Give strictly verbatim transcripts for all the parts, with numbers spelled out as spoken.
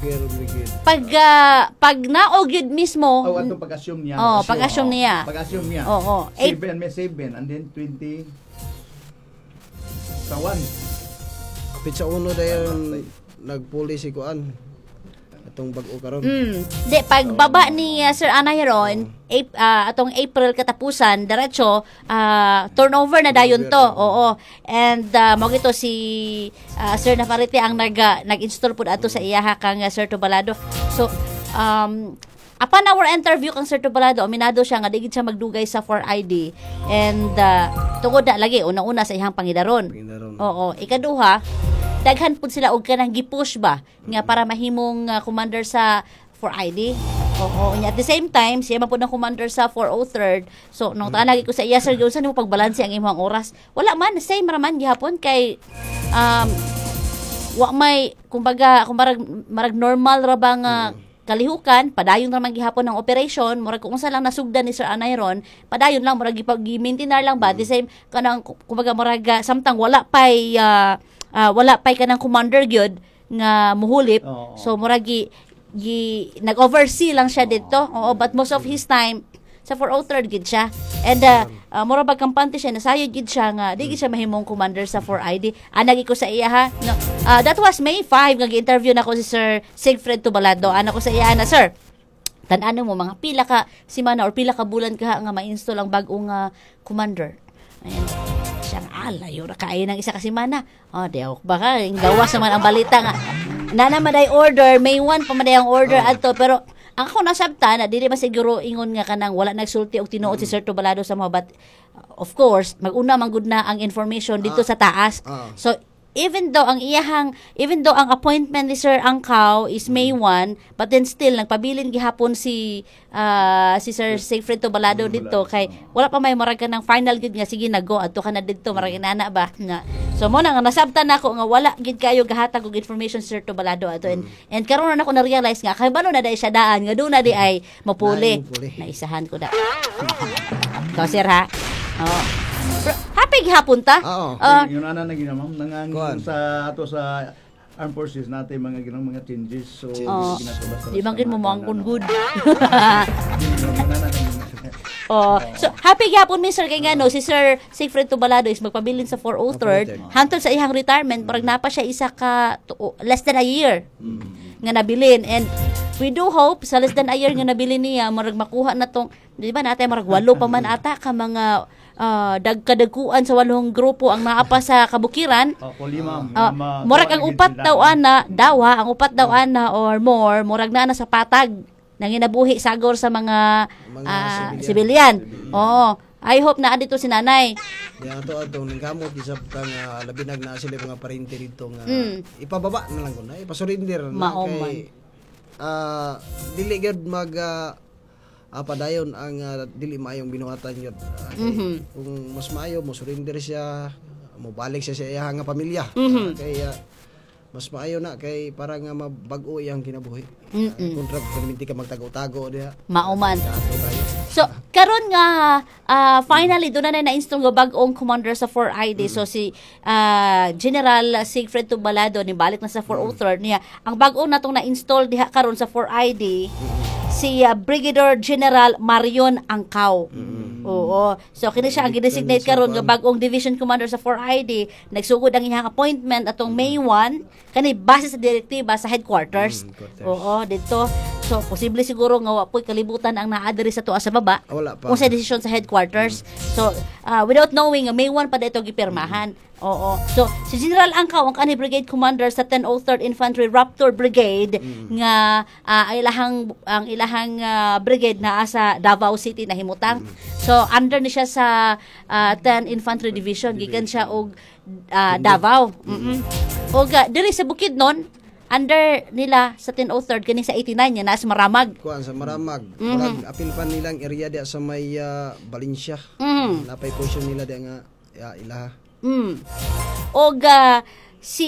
Fire Brigade. Pag uh, pag naog yun mismo, Oh, atong pag-assume niya. oh, pag-assume niya. Pag-assume niya. Oo, oh, eight seven, may seven, and then twenty sa one. Kapit sa uno dayon nagpuli si Kuan. Atong bag-o karon. Mm. Di, pag baba ni uh, Sir Anayron, ap- uh, atong April katapusan, diretso, uh, turnover na dayon to. Oo. And uh, mo gito si uh, Sir Navarrete ang nag, uh, nag-install po ato sa iyaha kang uh, Sir Tubalado. So, um, upon our interview kang Sir Tubalado, aminado siya nga digid siya magdugay sa four I D. And uh, tungod na lagi, una-una sa iyang pangidaron. Pangidaron. Oo. Ikaduha, daghan pud sila og kanang gipush ba nga para mahimong uh, commander sa four I D. Oo, nya at the same time siya man pud ang commander sa four oh three. So nung tanagi ko sa iya sir gyud mo pagbalanse ang imong oras. Wala man same ra man gihapon kay um wa may kumbaga kumbaga marag normal ra ba nga kalihukan, padayon ra man gihapon ang operation, murag kung unsa lang nasugdan ni Sir Anayron, padayon lang murag gipag-maintain lang ba the same kanang kumbaga murag uh, samtang wala pay uh, Uh, wala pay ka ng commander gyud nga muhulip. Oh, oh. So murag gi, gi nag-oversee lang siya dito. Oo, but most of his time sa four oh three gid siya. And uh, uh, mura bag kampante siya nasayod gid siya nga di gid siya mahimong commander sa four I D. Anagi ko sa iya ha. No, uh, that was May five nga gi-interview nako si Sir Sigfred Tubalado. Ana ko sa iya na sir. Tan-ano mo mga pila ka semana or pila ka bulan ka nga ma-install ang bag-ong uh, commander. Ayan. Siyang alayo ra kaayo ng isa ka semana. Oh, diaw baka gawas naman ang balita nga. Nana maday order, May one pa maday ang order oh. Adto pero ang ako nasabta na dili masiguro ingon nga kanang wala nagsulti og tinuod mm. si Sir Tubalado sa mga but of course mag-una man gud na ang information dito ah. sa taas. Ah. So even though ang iyahang even though ang appointment ni Sir Angkaw is May one, but then still nagpabilin gihapon si uh, si Sir Sigfred Tubalado dito kay wala pa may marag ka ng final gid nga sige na go adto ka na dito marag inana ba nga. So mo na nga nasabtan nako nga wala gid kayo gahatag og information si Sir Tubalado ato and, and karon na nako na realize nga kay bano na dai siya daan nga do na di ay mapuli. Naisahan ko da. Ko sir ha. Oh. Happy gihapon ta? Oo. Uh, yung ana na ginamam nangang sa ato sa armed forces natin mga ginang mga changes. So oh, di man gid mo mangkon good. Oh, so happy gihapon mi sir kay ngano si Sir Sigfred Tubalado is magpabilin sa four oh three hantod sa iyang retirement parang napa siya isa ka to, less than a year nga nabilin and we do hope sa less than a year nga nabilin niya marag makuha na tong di ba natay marag walo pa man ata ka mga uh, dagkadaguan sa walong grupo ang naapa sa kabukiran. Oh, lima. Uh, murag ang upat daw ana, dawa ang upat daw ana or more, murag na na sa patag nanginabuhi sagor sa mga, mga uh, civilian. Oo. I hope na adito si nanay. Ya ato ato ning kamot isap kang uh, labinag na sila mga parente dito nga mm. ipababa na lang kun ay ipasurinder na kay ah uh, dili gyud mag uh, uh, padayon ang uh, dili maayong binuhatan yun. Uh, mm-hmm. Kung mas maayo mo surrender siya, mo balik siya sa iyang nga pamilya. Mm-hmm. Uh, kay uh, mas maayo na kay para nga mabag-o iyang kinabuhi. Uh, kontra perminti ka magtago-tago diha. Mauman. So karon nga uh, finally do na na na-install nga bag-ong commander sa four I D. Mm-hmm. So si uh, General Sigfred Tubalado ni balik na sa four oh three niya. Ang bag-ong natong na-install diha karon sa four I D. Mm-hmm. Si uh, Brigadier General Marion Angkaw. Mm-hmm. Oo. So kini siya ang gi-designate karon nga bag-ong division commander sa four I D. Nagsugod ang iyang appointment atong May one kani base sa direktiba sa headquarters. Mm, oo, dito. So posible siguro nga wa poy kalibutan ang naa diri sa tuwa sa baba. Wala pa. Kung sa desisyon sa headquarters. Mm. So uh, without knowing May one pa dito gipirmahan. Oo. So, si General Angkaw, ang kanhi brigade commander sa ten oh third Infantry Raptor Brigade, mm. nga uh, ilahang, ang ilahang uh, brigade na sa Davao City na himutang. Mm. So, under ni siya sa uh, ten Infantry Division. Gikan siya og uh, Davao. Mm-hmm. Og uh, diri sa Bukidnon, under nila sa ten oh third kani sa eighty-nine yan na sa Maramag. Kuan sa Maramag. Mm-hmm. Murag apil pa nilang area dia sa may uh, Valencia. Mm-hmm. Napay portion nila dia nga ya, ilaha. Mm. Og uh, si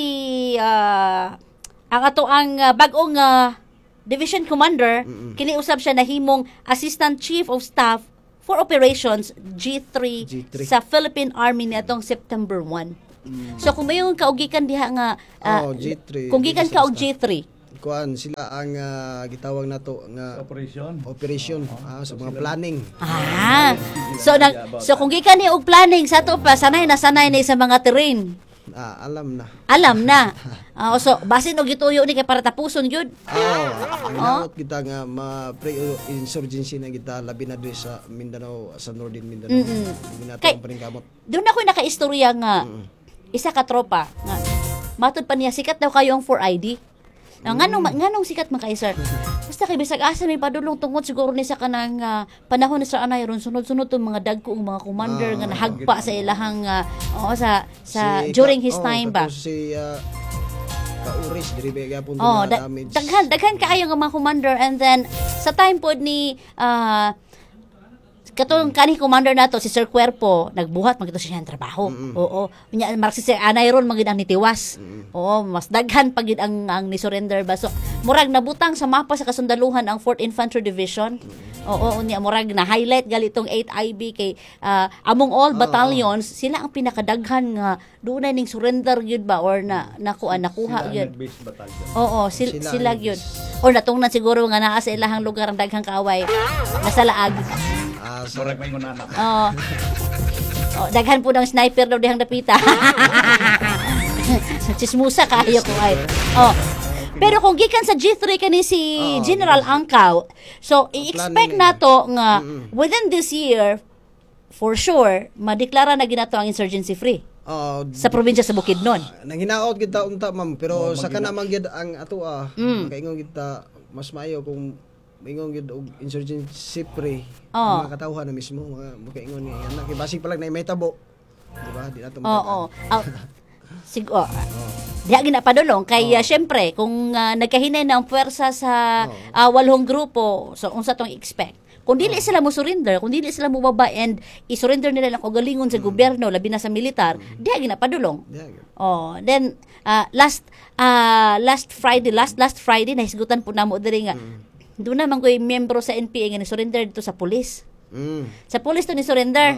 uh, ang ato ang uh, bag-ong uh, division commander mm-mm. kini usab siya nahimong Assistant Chief of Staff for Operations G three, G three. Sa Philippine Army niadtong September one. Mm. So kung mayong kaugikan diha nga uh, oh, G three. Kung gikan ka og G three kuan sila ang ah, gitawag nato nga Operation. operation ah, sa mga planning. Ah. So nag so kung gikan ni og planning sa to pa sanay na sanay ni sa mga terrain. Ah, alam na. Alam na. Ah, so basin og gituyo ni kay para tapuson gyud. Oh, ang kita nga ma pre-insurgency na kita labi na diri sa Mindanao, sa Northern Mindanao. Hindi nato Kay- ang paningkamot. Doon ako nakaistorya nga isa ka tropa nga matud pa niya sikat daw kayo ang four I D. Nga nganong nganong sikat man kay sir. Basta kay bisag asa may padulong tungod siguro ni sa kanang ah, panahon ni sa anay ron sunod-sunod tong mga dagko mga commander nga nahagpa sa ilahang ah, oo, sa sa Si during Ka- his oh, time ba. tapos si ah, Kauris diri ba gyapon Oh, na da- damage. daghan daghan kaayo nga mga commander, and then sa time pod ni ah katong kani commander nato si Sir Cuerpo nagbuhat magito siya ng trabaho. Oo. Nya mark si Sir Anay ron magid ang nitiwas. Oo, mas daghan pagid ang ang ni surrender ba. So murag nabutang sa mapa sa kasundaluhan ang fourth Infantry Division. Oo, unya murag na highlight gali tong eight I B kay ah, among all battalions sila ang pinakadaghan nga dunay ning surrender gyud ba or na nakuha nakuha Sila ang gyud. nag-base battalion. Oo, sil- Sila sila ang gyud. O natungnan siguro nga naa sa ilahang lugar ang daghang kaaway. Nasa laag. Ah, sa Murag may ngunana. Oo. Oh, daghan po ng sniper daw dihang dapita. Chismusa kayo ko ay. Oh. Pero kung gikan sa G three kani si Oo, General Angkaw, so i-expect planning nato nga within this year for sure madeklara na ginato ang insurgency free oh, sa probinsya sa Bukidnon. nang hinaot kita unta ma'am pero Oh, sa magina- kana man gyud ang ato ah Mm. kaingon kita mas maayo kung maingon gyud og insurgency free Oo. mga katawhan na mismo mga makaingon ni ana kay basig pa lang na may tabo di ba di nato Oo. Oh, Sig oh. Diha ginapadulong kay ah, syempre kung ah, nagkahinay na ang puwersa sa ah, walhong grupo, so unsa tong expect? Kung dili sila mo surrender, kung dili sila mo baba and i-surrender nila lang kagalingon sa gobyerno labi na sa militar, diha ginapadulong. Diha gyud. Oh, then ah, last ah, last Friday, last last Friday nahisgutan po namo diri nga. Doon naman ko'y miyembro sa N P A nga ni surrender dito sa pulis. Mm. Sa pulis to ni surrender.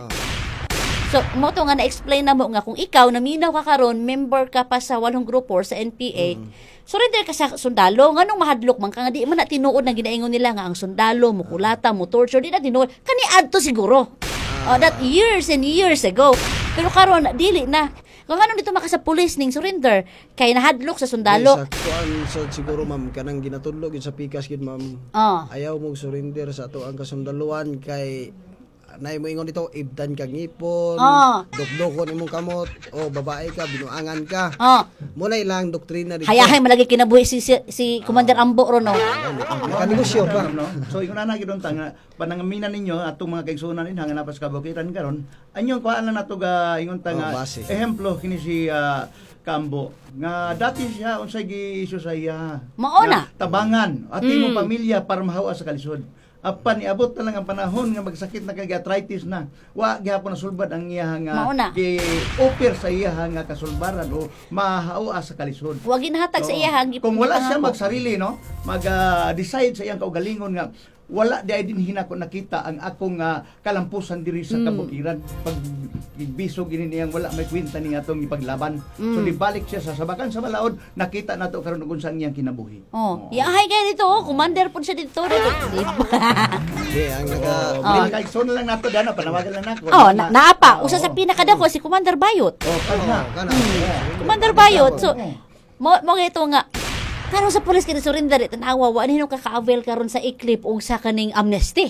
So, mo to nga na-explain na mo nga kung ikaw naminaw ka karon, member ka pa sa walong grupo or sa N P A, surrender ka sa sundalo, nganong mahadlok man ka nga di man na tinuod na ginaingon nila nga ang sundalo mo kulata mo torture di na tinuod kani adto siguro. Oh, that years and years ago. Pero karon dili na. Kung ano dito maka sa pulis ning surrender kay nahadlok sa sundalo. Sa kuan sa siguro ma'am kanang ginatudlo gyud sa pikas gyud ma'am. Oh. Ayaw mong surrender sa ato ang kasundaluhan kay nay mo ingon dito ibdan kag ngipon, Ah. dokdokon imong kamot, o babae ka binuangan ka. Oh. Muna ilang doktrina dito. Hayahay malagi kinabuhi si si, si Commander Ambo ro no. Nakanegosyo pa. No? So ingon na gidon ta nga panangaminan ninyo atong mga kaigsunan din hanga napas kabukiran karon. Anyong kuan lang nato ga ingon ta nga Oh, base. ehemplo kini si ah, Kambo nga dati siya unsay gi-issue sa iya. Mao na. Nga tabangan at imong pamilya para mahawa sa kalisod. Apan iabot na lang ang panahon nga magsakit na kay arthritis na. Wa gihapon na sulbad ang iya Mao na. nga gi-offer sa iya nga kasulbaran o mahawa sa kalisod. Wa ginahatag sa Oo. iya hang Kung wala siya pangako. magsarili, no? Mag-decide sa iyang kaugalingon nga wala di ay din hinako nakita ang akong ah, kalampusan diri sa kabukiran pag bisog ini niyang wala may kwenta ni atong ipaglaban. So dibalik siya sa sabakan sa balaod nakita nato karon kung saan iyang kinabuhi. Oh, yahay kay dito, oh, commander po siya dito. Di ba? Di ang naga Oh, oh. Kay so na lang nato dana panawagan lang nako. Oh, na, naapa. Usa sa pinakadako si Commander Bayot. Oh, kana. kana. Commander Bayot. So, mo mo ito nga karon sa police kini surrender it tanawa wa nino ka-avail karon sa iklip og sa kaning amnesty.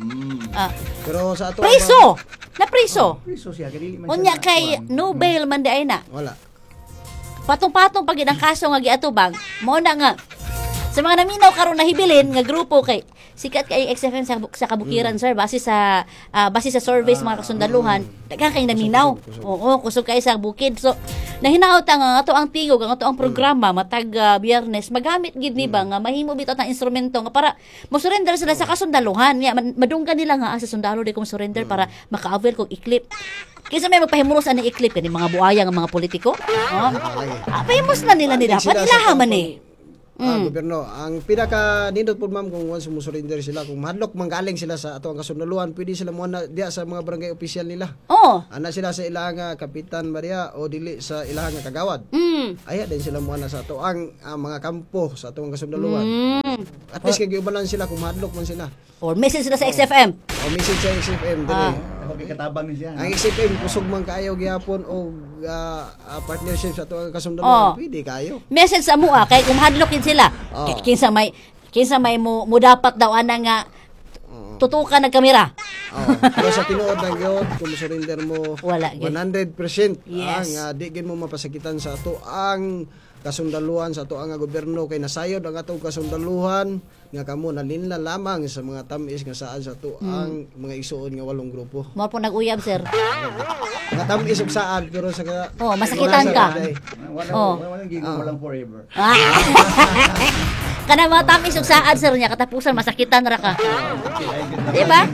Ah, Pero sa ato preso. Na preso. Priso siya kadili man siya Unya na- kay kuwan. no bail man di ay na. wala. Patong-patong pagid ang kaso nga giatubang, mo na nga sa mga naminaw karon nahibilin nga grupo kay sikat kay X F M sa, sa kabukiran sir base sa ah, base sa survey sa mga kasundaluhan daghan kay naminaw. Oo, kusog kay sa bukid. So nahinaot ang nga ato ang tingog ang ato ang programa matag ah, Biyernes magamit gid ni ba nga mahimo bitaw ta instrumento nga para mo surrender sila sa kasundaluhan. Nya man- madunggan nila nga ah, sa sundalo di kong surrender para maka-avail kog iklip. Kaysa may magpahimuros ani iklip kani mga buaya nga mga politiko. Oh. Ah, pahimos na nila nila. Sila sa Panilaha man kampong- eh. Ah, Mm. gobyerno. Ang pinaka nindot po ma'am kung once sumusurrender sila, kung mahadlok manggaling sila sa ato ang kasundaluhan, pwede sila mo na diya sa mga barangay opisyal nila. Oh. Ana sila sa ilahang nga Kapitan Maria o dili sa ilahang nga Kagawad. Mm. Aya din sila mo na sa ato ang ah, mga kampo sa ato ang kasundaluhan. Mm. At least kay giubalan sila kung mahadlok man sila. Or message sila sa X F M. O message sa X F M dili. Ah. Ako katabang ni siya. Ang X F M kusog man kaayo gyapon o ah, ah, partnership sa ato ang Oh. kasundaluhan, pwede kayo. Message sa mua kay kung hadlokin sila. Oh. Ki- Kinsa may kinsa may mo, mo dapat daw ana nga tutukan ng kamera. Oh, pero sa tinuod ng gyud kung surrender mo Wala gyud. one hundred percent Yes. ang uh, di gyud mo mapasakitan sa ato ang kasundaluhan sa ato ang gobyerno kay nasayod ang atong kasundaluhan nga kamo nalinla lamang sa mga tamis nga saan sa ato ang mga isuon nga walong grupo. Mo po nag-uyab sir. Mga tamis ug saan pero sa ka, Oh, masakitan ka. Wala, Oh. wala, wala, gigo mo lang forever. Ah. Kana mga tamis ug saad sir niya katapusan masakitan ra ka. Di ba?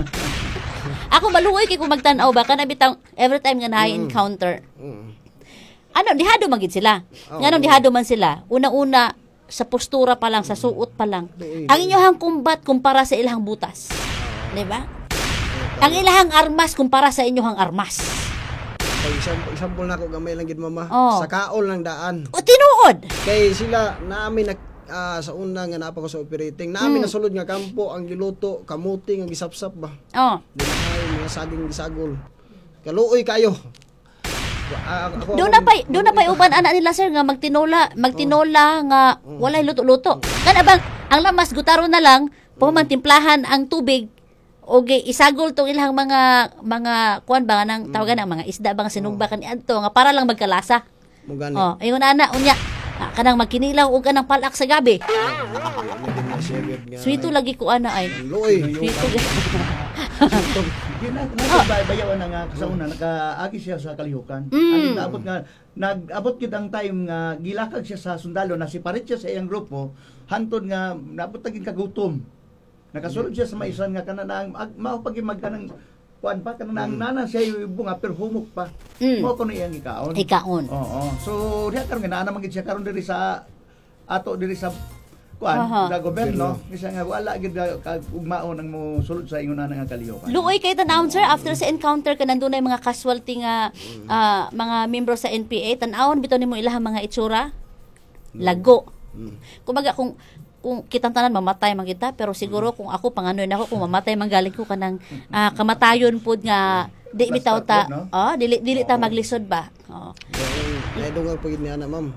Ako maluoy kay kung magtan-aw ba kana bitaw every time nga na-encounter. Mm. Ano, dihado man gid sila. Oo. Nganong dihado man sila. Una-una sa postura pa lang, sa suot pa lang. Ang inyong kumbat kumpara sa ilang butas. Di ba? Ang ilang armas kumpara sa inyong armas. Pag example, example na ako gamay lang gid mama Oh. sa kaol lang daan. O tinuod. Kay sila naami na ah, sa una nga napa ko sa operating naami nasulod nga kampo ang giluto kamuti nga gisapsap ba. Oh. Dinay mga saging gisagol. Kaluoy kayo. Ah, ako- Doon ako- na pa, doon na pa uban anak nila sir nga magtinola, magtinola nga walay luto-luto. Kan abang ang lamas gutaro na lang, pumantimplahan ang tubig okay, isagol tong ilang mga mga kuan ba nang tawagan ang mga isda ba nga sinugba kan adto nga para lang magkalasa. Mo gani. Oh, ingon ana unya ah, kanang magkinilaw og kanang palak sa gabi. Sweeto lagi ko ana ay. Luoy. Sweeto. Di na nagbayawan na nga kasauna nakaagi siya sa kalihukan. Mm. Ang naabot nga nag-abot gid ang time nga gilakag siya sa sundalo na siparit siya sa iyang grupo hantod nga naabot na gid kagutom. Nakasulod siya sa maisan nga kanang mao pag magkanang kuan pa kanang nana siya yung bunga pero humok pa. Mm. Mo ko na iyang ikaon. Ikaon. Oo. So diha karon nga naa naman gid siya karon diri sa ato diri sa kuan Aha. sa gobyerno kasi nga wala gid ka- ugmaon ang mo sulod sa ingon nga kalihukan. Luoy kay tanawon sir after sa encounter ka nandun ay mga casualty nga ah, mga membro sa N P A tan-awon bitaw nimo ilahang mga itsura lago. Kumbaga kung kung kitang tanan mamatay man kita pero siguro kung ako panganoy nako kung mamatay man galing ko kanang ah, kamatayon pud nga di bitaw ta Basta, no? oh dili dili ta maglisod ba. Oh. Ay dungang pagid ni ana ma'am.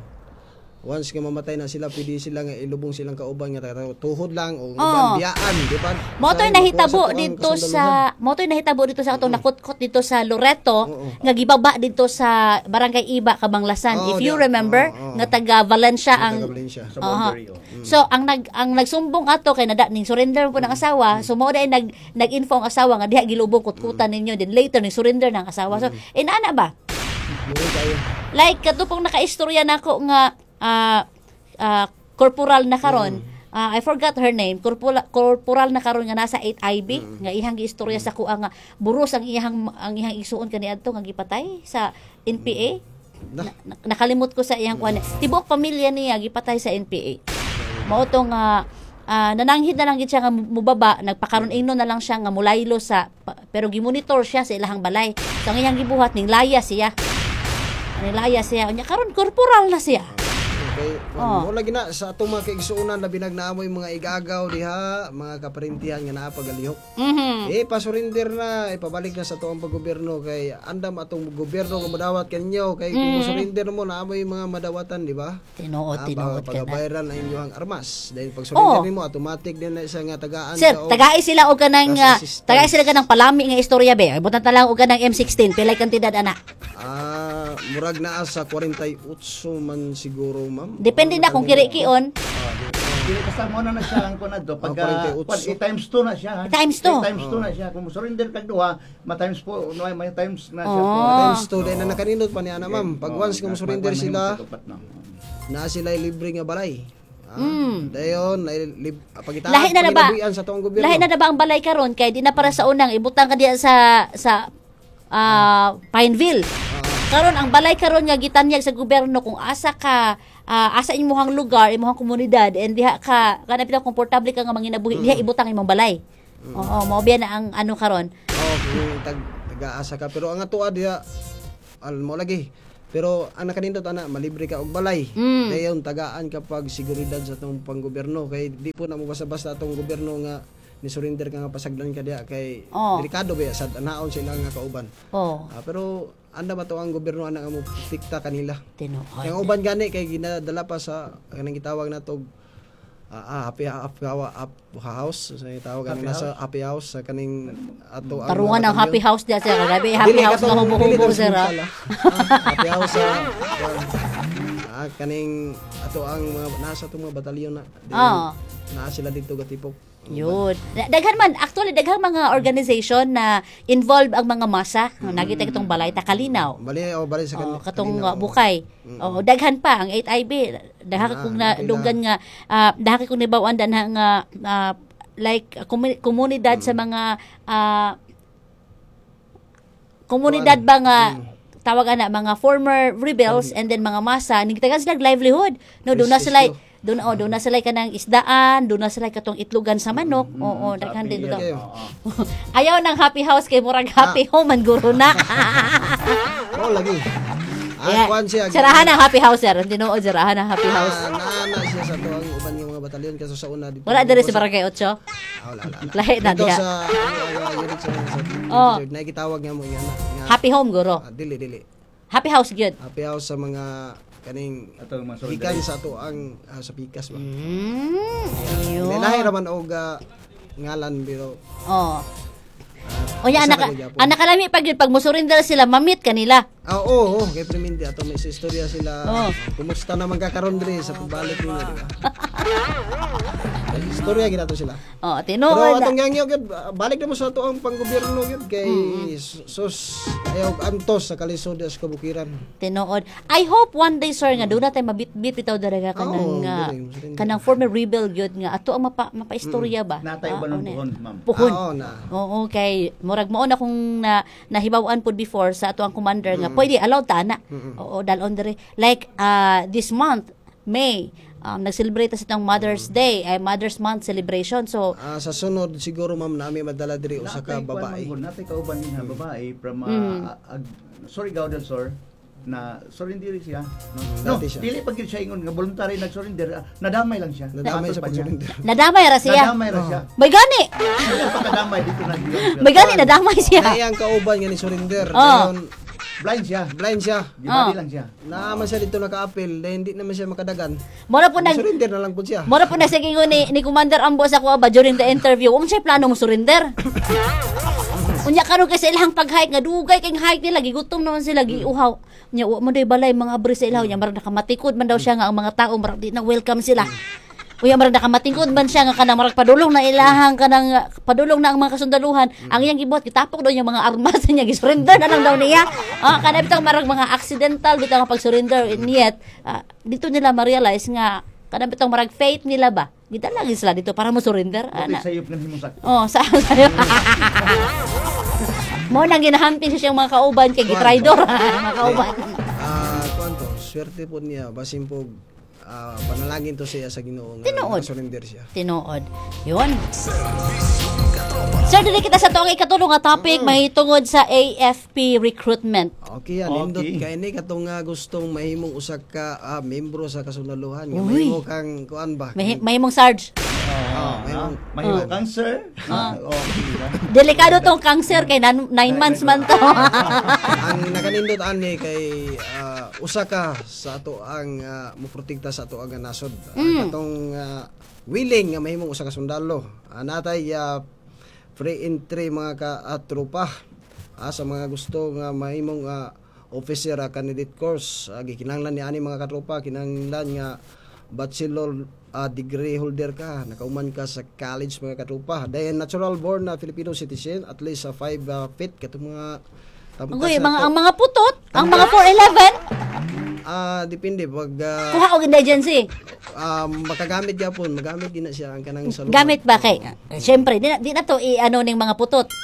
Once nga mamatay na sila, pwede sila nga ilubong silang kauban nga tayo tuhod lang o ubang biyaan, di ba? Motoy Sa- nahitabo makuha sa dito tuwang sa motoy nahitabo dito sa atong nakutkot dito sa Loreto Oo. nga gibaba dito sa Barangay Iba Kabanglasan. Oo, If you di- remember oo, oo. nga taga Valencia kasundaluhan. ang Taga Valencia. Sa Aha. boundary. oh. So ang nag ang nagsumbong ato kay nada ning surrender ko ng asawa, so mo dai nag nag-info ang asawa nga diha gilubong kutkutan ninyo then later ni surrender ng asawa. So inana ba? Luoy kayo. Like katupong nakaistorya nako nga ah ah, corporal na karon. Ah, I forgot her name. Corporal corporal na karon nga nasa eight I B nga ihang giistorya sa kuha nga buros ang iyang ang iyang isuon kaniadto nga gipatay sa N P A. Da. Na- nakalimot ko sa iyang kuan. Tibok pamilya niya gipatay sa N P A. Mao to nga ah, nananghid na lang gid siya nga mubaba, nagpakaron ingno na lang siya nga mulaylo sa pa- pero gimonitor siya sa ilahang balay. So ang iyang gibuhat ning laya siya. Ning laya siya. Unya karon corporal na siya. Okay. Oh. Mo lagi na sa atong mga kaigsuonan labi nagnaamoy mga igagaw diha, mga kaparintihan nga naa pagalihok. Mhm. Eh pasurinder na, ipabalik na sa tuong paggobyerno kay andam atong gobyerno nga madawat kanyo kay kung surrender mo naamoy mga madawatan, di ba? Tinuod, Ah, tinuod ka na. pagabayaran ang inyong armas. Dahil pag surrender Oh. nimo automatic din na isa nga tagaan Sir, ka og- tagay sila og kanang Cash uh, assistance. tagay sila kanang palami nga istorya be. Ibutan ta lang og kanang M sixteen, pilay kantidad ana. Ah, murag naa sa forty-eight man siguro, ma'am. Depende na kung kiri-kion. Dili basta mo na na siya ang kunad do pag Oh, pag i times two na siya. ha? Times two. I times two na siya. Kung surrender kag duha, ma times po, no may times na siya. Oh. Times two, dahil na nakaninot pa niya na, ma'am. Pag once nga surrender sila, na sila libre nga balay. Ah, Mm. dayon, na lib, pagitaan, Lahi na na ba? panginabuhian sa tuong gobyerno. Lahi na na ba ang balay karon kay di na para sa unang ibutang ka diya sa sa ah, Pineville. karon ang balay karon nga gitanyag sa gobyerno kung asa ka uh, asa imong lugar, imong komunidad and diha ka kana pitaw komportable ka nga manginabuhi, mm. diha ibutang imong balay. Mm. Oo, mao biya na ang ano karon. Oo, kung tag taga-asa ka pero ang atoa diha al mo lagi. Pero ang nakanindot ana malibre ka og balay. Mm. Dayon tagaan kapag seguridad sa tong panggobyerno kay di po na mo basta-basta atong gobyerno nga ni surrender ka nga pasagdan ka diha kay oh. delikado ba sad anaon sila nga kauban. Oh. Ah, pero anda ba to ang gobyerno ana nga mo protekta kanila. Tinuod. Ang uban gani kay ginadala pa sa kanang gitawag natog ah, happy happy house sa tawag ang nasa happy house sa kaning ato ang tarungan ng happy house diya sir. Grabe happy Dili, house katong- na hubo-hubo dili, sir. katong ah. ah, happy house sa ah, kaning ato ang mga nasa tong mga batalyon na Di- Ah. naa sila dito gatipok. Yun. Da- Daghan man, actually, daghan mga organization na involved ang mga masa. Mm. Nagita kitong balay, takalinaw. Bali o bali sa Oh, kanila. katong uh, bukay. Oh, daghan pa ang eight I B. Dahaka Ah, kung na okay dunggan nga uh, dahaka kung nibawan dan nga uh, like uh, komu- komunidad sa mga uh, komunidad ba nga tawag ana mga former rebels and then mga masa nigtagan sila livelihood. No, doon na sila doon oh, doon na sila kanang isdaan, doon na sila katong itlogan sa manok. Oo, daghan din doon. Okay. Ayaw ng happy house kay murag happy home man guro na. Oo lagi. Yeah. Ah, kuan siya. Sarahan ang happy house sir. Tinuod sarahan ang happy house. Ah, naana siya sa tuang uban yung mga batalyon kaso sa una dito. Wala dire sa Barangay eight. Ah, wala wala. wala. Lahi na Dito diha. sa uh, unit sa sa Oh. na gitawag nga mo yan. Nga, Happy home guro. ah, dili dili. Happy house gyud. Happy house sa mga kaning Ato mga surrender. gikan sa to ang ah, sa pikas ba. Mm. Ayun. Lahi raman og ah, ngalan pero Oh. O yan, Isa anak, ka mo gyapon. anak kalami pag yun, pag musurrender sila, mamit kanila. ah oo, oh, kay Primindi ato may istorya sila. Oh. Kumusta naman kakaron diri sa pagbalik nila, di ba? May istorya gina to sila. Oh, Pero tinuod. atong gangyo gyud balik na mo sa ato ang panggobyerno gyud kay sus ayaw antos sa kalisod sa kabukiran. Tinuod. I hope one day, sir, nga doon natin mabit-bit bitaw daraga kanang, Oo, nga, galing, galing. kanang former rebel gyud nga, ato ang mapa, mapa-istorya ba? Natay ba Ah, ng ano eh. puhon, ma'am? Puhon. Ah, oo na. Oo, kay murag mo na kung na nahibawan pud before sa ato ang commander nga pwede allowed ta na. Oo, dalon diri. Like uh, this month, May, um, nag-celebrate sa itong Mother's Day, ay Mother's Month celebration. So, Ah, sa sunod siguro ma'am nami madala diri usa ka Natay kuwan, babae. ma'am, natay kauban din nga babae from uh, Mm. ag- sorry Gaudel sir na surrender siya. No, no Dati siya. dili pag siya ingon nga voluntary nag-surrender, ah, nadamay lang siya. Nadamay Natol sa pa niya. pagsurrender. nadamay ra siya. Nadamay ra siya. May gani. Siya pagkadamay dito na. May gani nadamay siya. Kaya ang kauban nga ni surrender. Oh. Dayon Blind siya. blind siya. Gibali Oh. lang siya. Naaman siya dito naka-appeal dahil hindi naman siya makadagan. Mora po nag Surrender na lang po siya. Mora po na sige ni ni Commander Ambo sa kuha ba during the interview. Kung siya plano mo surrender. Unya karon kay sa ilang pag-hike nga dugay kay hike nila gigutom naman sila giuhaw. Nya wa mo day balay mga abri sa ilaw nya marag nakamatikod man daw siya nga ang mga tao marag di na welcome sila. Uya marag nakamatingkod man siya nga kanang marag padulong na ilahang kanang padulong na ang mga kasundaluhan. Ang iyang gibuhat gitapok daw yung mga armas niya gisurrender na lang daw niya. Ah kana bitang marag mga accidental bitang pag-surrender and yet ah, dito nila ma-realize nga kada bitang marag faith nila ba. Gidala lagi sila dito para mo surrender. Okay, Ana. sayop ng himusak. Oh, sa sayo. Mo nang ginahampi siya siyang mga kauban kay gitraidor mga kauban. Ah, kuan to, swerte po niya basin po ah, panalangin to siya sa Ginoo nga Tinuod. surrender siya. Tinuod. Yun. Sir, dili kita sa tuong ikatulong nga topic may tungod sa A F P recruitment. Okay yan, Okay. nindot kay ni katong nga gustong mahimong usa ka ah, membro sa kasundaluhan nga Uy. mahimo kang kuan ba? May may mong sarge. Ah, mahimong Mahimo cancer. Ah. Oh, diba? Delikado tong cancer kay nan- nine months man to. ang nakanindot ani kay ah, usa ka sa ato ang uh, moprotekta sa ato ang nasod. Ang katong ah, willing nga mahimong usa ka sundalo. Uh, natay ah, free entry mga ka uh, tropa ah, sa mga gusto nga mahimong ah, officer ah, candidate course. Uh, gikinahanglan ni ani mga katropa kinahanglan nga bachelor ah, degree holder ka, nakauman ka sa college mga katropa. Dahil natural born na Filipino citizen at least sa five feet katong mga tampas Uy, na mga to. ang mga putot, ang mga four eleven, Ah, depende pag ah, kuha og indigency. ah, makagamit gyapon, magamit din na siya ang kanang sa lugar. Gamit ba kay? Syempre, di na, di na to i ano ning mga putot.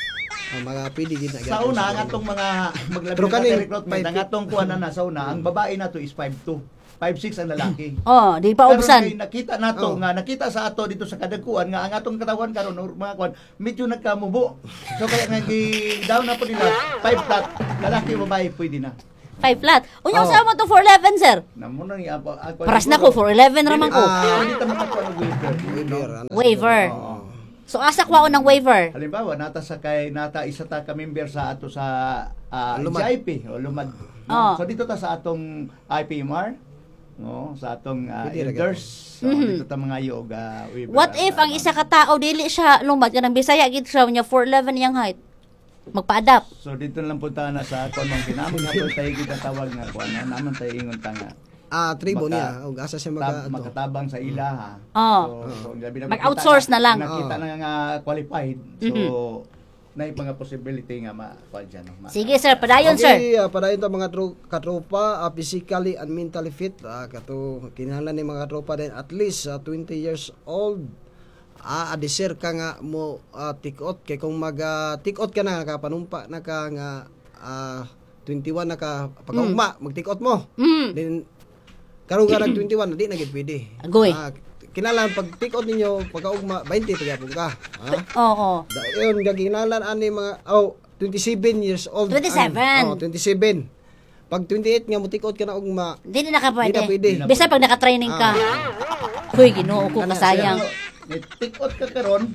Ah, mga pwede gid na Sa una, ang atong mga maglabi Pero na kaning recruitment, ang five- atong kuha na na sa una, ang babae na to is five two. five six ang lalaki. Oh, di pa Karon kay ubsan. nakita nato Oh. nga nakita sa ato dito sa kadagkuan nga ang atong katawan karon or mga kuan medyo nagkamubo. So kaya nga gi down na po nila five flat lalaki babae pwede na. Five flat. Unya Oh. sa mo to four eleven, sir. Namo na ni ako. ako- Paras na ko four eleven raman ko. Ah. Hindi ta makakuha ng waiver. Waiver, ano? Waiver. Oo. So asa ko ng waiver. Halimbawa, nata sa kay nata isa ta ka member sa ato sa uh, Lumad. G I P o lumad. No? Oh. So dito ta sa atong I P M R, no, sa atong uh, Pwede ra elders. So Mhm. dito ta mga yog uh, waiver. What if ang isa ka tao dili siya lumad kanang Bisaya gid siya nya four eleven yang height? Magpa-adapt. So dito na lang punta na sa kon mang kinamang nga po tayo kita tawag nga kuan na naman tayo ingon tanga. Ah, tribo Maka- niya. O asa siya Tab, mag ano. makatabang sa ilaha. Oh. So, so gabi na Mag-outsource makita na lang. Nakita Oh. na nga qualified. So Mhm. na mga possibility nga ma kuan dyan, no? Ma- Sige sir, padayon sir. Okay, uh, para ito mga tro- katropa, ah, physically and mentally fit, ah, kato kinahanglan ni mga katropa din at least ah, twenty years old. Ah, adisir ka nga mo ah, tikot kay kung mag ah, tikot ka na kapanumpa na ka nga ah, twenty-one na ka pagkaugma, magtikot mo. Mm. Then karon ka nag twenty-one di na gid pwede. Agoy. Ah, kinahanglan pag tikot ninyo pagkaugma twenty pagyapon ka. Ha? Oo. Dayon gaginalan ani mga oh twenty-seven years old. twenty-seven. Ang- Oh, twenty-seven. Pag twenty-eight nga mutikot ka na ugma. Dili na ka Di na pwede. pwede. Bisa pag naka-training ka. Huy, Ginoo ko Kana, kasayang. Tikot ka karon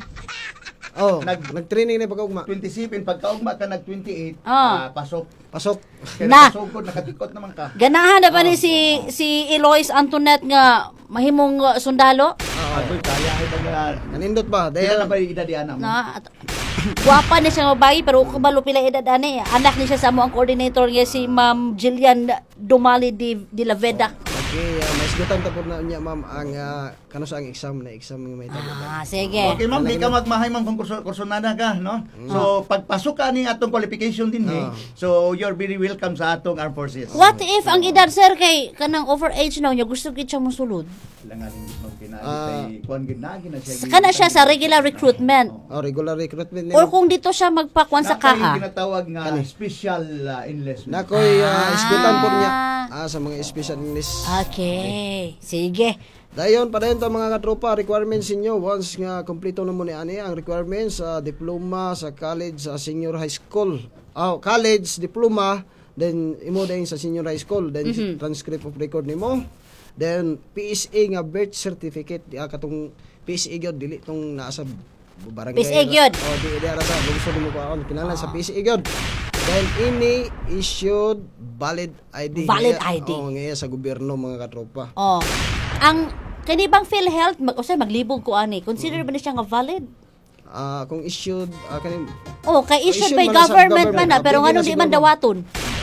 Oh, Nag- nag nag-training na pagkaugma. twenty-seven pagkaugma ka nag twenty-eight Ah. ah, pasok. Pasok. Kaya Na. pasugod nakatikot naman ka. Ganahan na ba ni si si Eloise Antoinette nga mahimong uh, sundalo? Ah, doy kaya ay mga Nanindot ba? Dahil na Dahil ba yung edad di anak mo? Na at- Guwapa ni siya nga bayi pero kabalo pila edad ani. Anak ni siya sa mo ang coordinator niya si Ma'am Jillian Dumali di, di La Veda. okay, uh, may isgutan tapos na niya ma'am ang uh, kano sa ang exam na exam nga may tabot. Ah, sige. Okay ma'am, di ka magmahay ma'am kung kurso, kursonada ka, no? So, pagpasok ka ning atong qualification din eh. Ah. So, you're very welcome sa atong armed forces. What if ang edad sir kay kanang overage na niya gusto gid siya mosulod? Langan hindi mo kinali Ah. kay kuan gid na gina siya. Kana siya sa regular recruitment. Oh, regular recruitment Or nila. kung dito siya magpakuan sa Naka yung kaha. ginatawag nga special uh, enlistment. Nakoy uh, Ah. isgutan po niya ah, sa mga special enlist. Okay. Sige. Dayon padayon ta mga katropa requirements ninyo once nga kompleto na mo ni ani ang requirements sa diploma sa college sa senior high school. Oh, college diploma then imo din sa senior high school then transcript of record nimo. Then P S A nga birth certificate di ah, katong P S A gyud dili tong naa sa barangay. P S A gyud. Oh, di di ara sa lungsod mo kaon kinahanglan sa P S A gyud. Then ini issued valid I D. Valid Ngaya- I D. Oh, ngaya sa gobyerno mga katropa. Oh. Ang kani bang PhilHealth mag usay maglibog ko ani. Consider ba ni siya nga valid? Ah, kung issued ah, kanin Oh, kay issued Issued by man na sa government man na government. pero Pwede ngano na di man siguro. dawaton.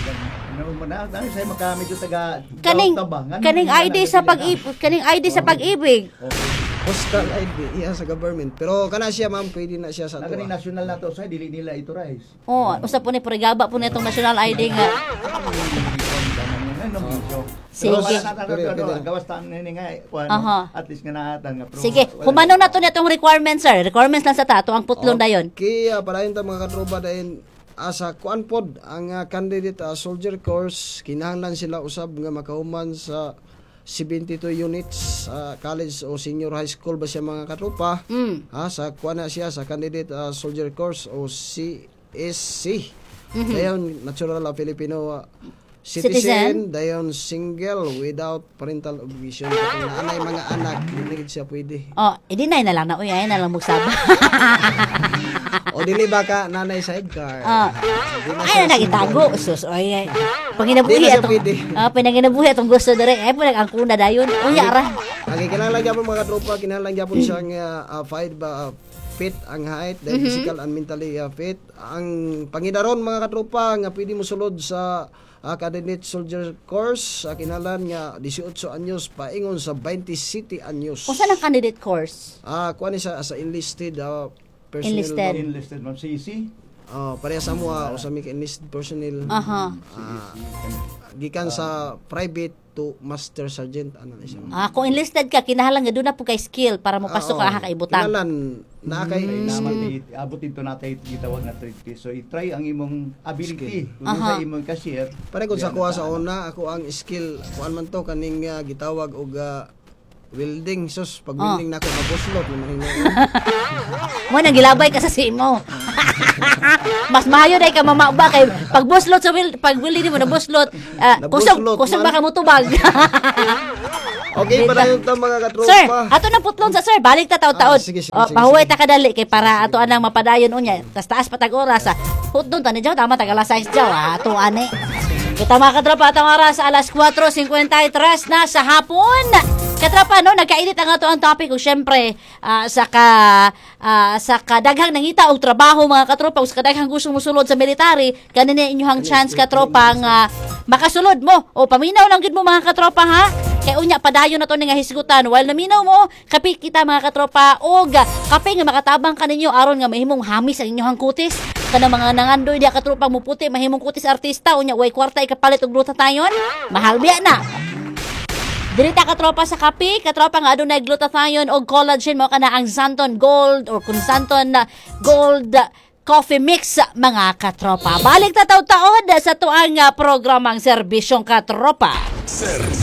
Ano mo na, dahil sa'yo magka medyo taga Kaning Delta ba? Ngano kaning hindi I D na sa nagdili pag-ibig, kaning I D sa pag-ibig. postal I D iya sa government. Pero kana siya ma'am, pwede na siya sa na. to. Naganing national na to, sa'yo, dili nila ito rise. Oh, usa po ni pregaba po nitong national I D nga. Sige. Gawas ta nini nga kuan Aha. at least nga naatan nga pro. Sige, humano na to nitong requirements sir. Requirements lang sa tato ang putlon dayon. Okay, uh, parayon ta mga katropa dahil asa kuan pod ang ah, candidate ah, soldier course kinahanglan sila usab nga makahuman sa seventy-two units sa college o senior high school ba siya mga katropa. Mm. Ha, sa kuan na siya sa candidate ah, soldier course o C S C. Dayon natural ah, Filipino ah, Citizen. citizen, dayon single without parental obligation. Kung naanay mga anak, hindi siya pwede. Oh, i-deny na lang na uy, ay na lang magsaba. O dili ba ka nanay sidecar? Ah. Di na Ay siya na nagitago. Sus, ay ay. Panginabuhi Di na siya atong pwede. ah panginabuhi atong gusto dere. Ay po nag-angkuna dayon. Unya ra. Okay, kinahanglan gyapon mga tropa, kinahanglan gyapon siya nga uh, fight ba uh, fit ang height, dahil physical and mentally uh, fit. Ang pangidaron mga katropa nga pwede mo sulod sa uh, candidate soldier course, uh, kinahanglan nga eighteen anyos paingon sa twenty city anyos. Unsa nang candidate course? Ah, kuan ni sa sa enlisted uh, personnel. Enlisted. enlisted ma'am C C. Oh, pareha sa mo uh, usami ka enlisted personnel. Aha. Ah, gikan sa private to master sergeant ano na siya. Ah, kung enlisted ka, kinahanglan nga doon na po kay skill para mo pasok ka ha kay ibutang. Kinalan na kay Kay naman skill. i- abot dito natay gitawag na trade. So i-try ang imong ability. Kung Aha. sa imong cashier. Pare kung sa diyan kuha na sa una ako ang skill kuan man to kaning uh, gitawag og uh, welding sus pag Ah. welding nako mabuslot naman hinay. Mo nang gilabay ka sa simo. Mas maayo dai ka mamaba kay pag buslot sa wil, pag wili mo na buslot, uh, kusog Nabuslot kusog man. ba ka mo tubag. Okay para yung ta mga katropa. Sir, ato na putlon sa sir, balik ta taon-taon. Ah, sige, sige, Oh, sige, pahuway sige. ta kadali kay para ato anang mapadayon unya. Tas taas patag oras sa hutdon ta ni jaw tama tagala size jaw ato ani. Kita mga katropa atong oras alas four fifty-three na sa hapon. Katropa no nagkainit ang ato ang topic ug syempre ah, sa ka ah, sa kadaghang nangita og trabaho mga katropa ug sa kadaghang gusto mosulod sa military kanini inyong chance katropa nga makasulod mo o paminaw lang gid mo mga katropa ha. Kay unya padayon na to nga hisgutan while naminaw mo kapi kita mga katropa og kape nga makatabang kaninyo aron nga mahimong hamis ang inyong kutis kana mga nangandoy dia katropa mo puti mahimong kutis artista unya way kwarta ikapalit og glutathione mahal biya na. Dirita katropa sa kape, katropa nga adunay glutathione o collagen mo kana ang Santon Gold or kung Santon uh, Gold uh, Coffee Mix mga katropa. Balik ta taon-taon sa tuang uh, programang serbisyong katropa.